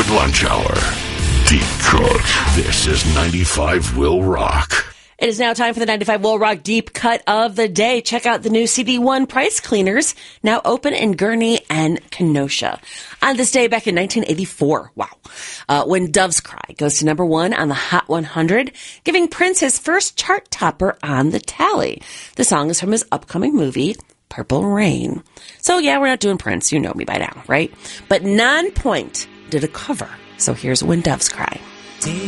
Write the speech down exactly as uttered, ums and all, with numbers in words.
at lunch hour. Deep cut. This is ninety-five Will Rock. It is now time for the ninety-five Will Rock Deep Cut of the Day. Check out the new C D one price cleaners, now open in Gurnee and Kenosha. On this day back in nineteen eighty-four, wow, uh, when Dove's Cry goes to number one on the Hot one hundred, giving Prince his first chart topper on the tally. The song is from his upcoming movie, Purple Rain. So yeah, we're not doing Prince. You know me by now, right? But Non-Point did a cover. So here's When Doves Cry.